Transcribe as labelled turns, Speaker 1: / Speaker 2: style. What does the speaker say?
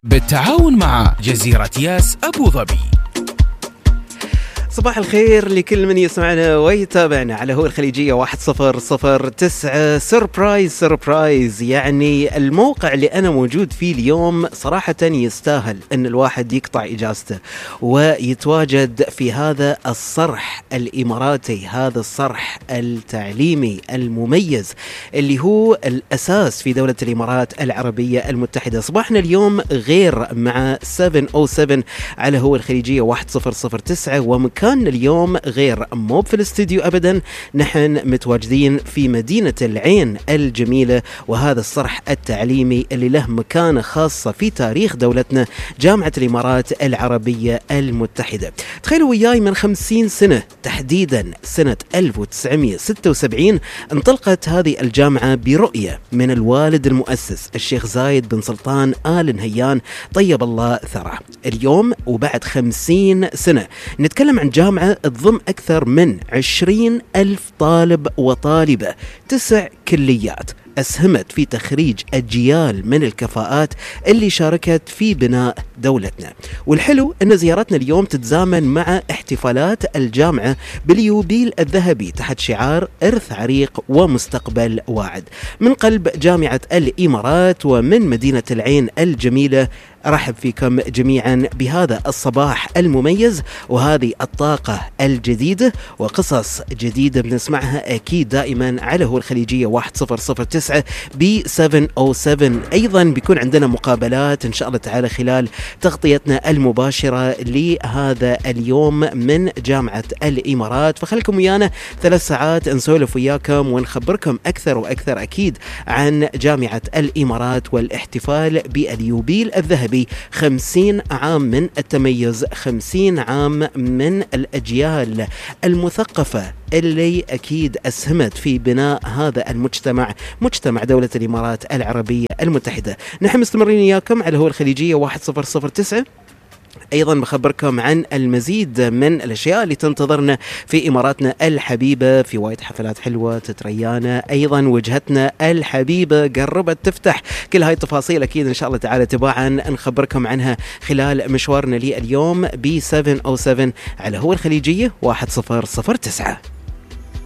Speaker 1: بالتعاون مع جزيرة ياس أبو ظبي.
Speaker 2: صباح الخير لكل من يسمعنا ويتابعنا على هو الخليجية 1009. سربرايز، يعني الموقع اللي أنا موجود فيه اليوم صراحة يستاهل أن الواحد يقطع إجازته ويتواجد في هذا الصرح الإماراتي، هذا الصرح التعليمي المميز اللي هو الأساس في دولة الإمارات العربية المتحدة. صباحنا اليوم غير مع 707 على هو الخليجية 1009، ومكان اليوم غير، مو في الاستديو أبدا، نحن متواجدين في مدينة العين الجميلة، وهذا الصرح التعليمي اللي له مكانة خاصة في تاريخ دولتنا، جامعة الإمارات العربية المتحدة. تخيلوا وياي من 50 سنة تحديدا، سنة 1976 انطلقت هذه الجامعة برؤية من الوالد المؤسس الشيخ زايد بن سلطان آل نهيان طيب الله ثراه. اليوم وبعد 50 سنة نتكلم عن جامعة تضم أكثر من 20,000 طالب وطالبة، 9 كليات، أسهمت في تخريج أجيال من الكفاءات اللي شاركت في بناء دولتنا. والحلو أن زيارتنا اليوم تتزامن مع احتفالات الجامعة باليوبيل الذهبي تحت شعار إرث عريق ومستقبل واعد. من قلب جامعة الإمارات ومن مدينة العين الجميلة، أرحب فيكم جميعا بهذا الصباح المميز وهذه الطاقة الجديدة وقصص جديدة بنسمعها أكيد دائما على هو الخليجية 1009 ب 707. أيضا بيكون عندنا مقابلات إن شاء الله تعالى خلال تغطيتنا المباشرة لهذا اليوم من جامعة الإمارات، فخلكم ويانا 3 ساعات نسولف وياكم ونخبركم أكثر وأكثر أكيد عن جامعة الإمارات والاحتفال باليوبيل الذهبي، 50 عام من التميز، 50 عام من الأجيال المثقفة اللي أكيد أسهمت في بناء هذا المجتمع، مجتمع دولة الإمارات العربية المتحدة. نحن مستمرين إياكم على هو الخليجية 1009. أيضا بخبركم عن المزيد من الأشياء اللي تنتظرنا في إماراتنا الحبيبة، في وايد حفلات حلوة تتريانا، أيضا وجهتنا الحبيبة قربت تفتح. كل هاي التفاصيل أكيد إن شاء الله تعالى تباعا نخبركم عنها خلال مشوارنا لي اليوم ب 707 على هو الخليجية 1009.